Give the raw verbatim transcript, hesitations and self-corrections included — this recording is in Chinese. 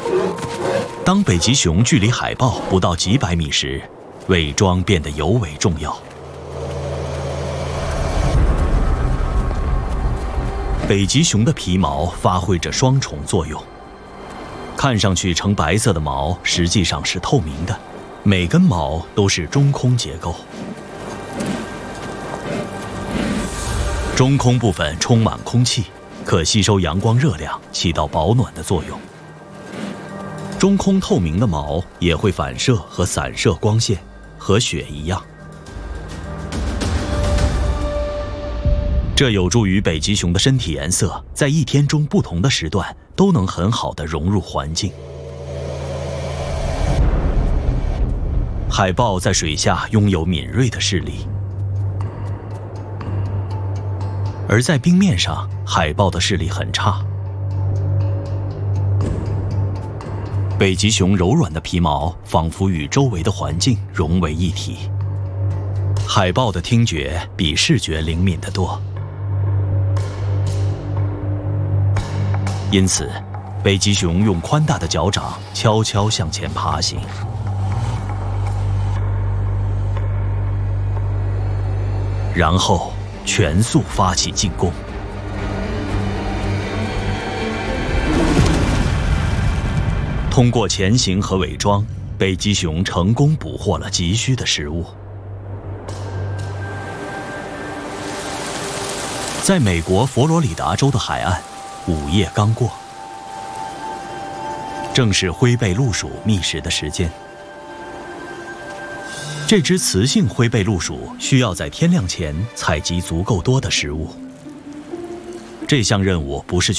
当北极熊距离海豹不到几百米时，伪装变得尤为重要。北极熊的皮毛发挥着双重作用，看上去呈白色的毛实际上是透明的，每根毛都是中空结构。中空部分充满空气，可吸收阳光热量，起到保暖的作用。中空透明的毛也会反射和散射光线，和雪一样。这有助于北极熊的身体颜色在一天中不同的时段都能很好地融入环境。海豹在水下拥有敏锐的视力，而在冰面上，海豹的视力很差。北极熊柔软的皮毛仿佛与周围的环境融为一体。海豹的听觉比视觉灵敏得多。因此，北极熊用宽大的脚掌悄悄向前爬行，然后全速发起进攻。通过潜行和伪装，北极熊成功捕获了急需的食物。在美国佛罗里达州的海岸，午夜刚过，正是灰背鹭黍觅食的时间。这只雌性灰背鹭黍需要在天亮前采集足够多的食物。这项任务不是